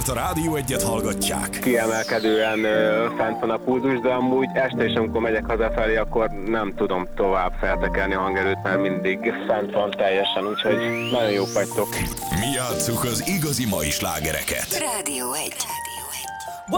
mert a Rádió Egyet hallgatják. Kiemelkedően fent van a pulzus, de amúgy este is, amikor megyek hazafelé, akkor nem tudom tovább feltekelni a hangerőt, mert mindig fent van teljesen, úgyhogy nagyon jók vagytok. Mi játsszuk az igazi mai slágereket. Rádió 1.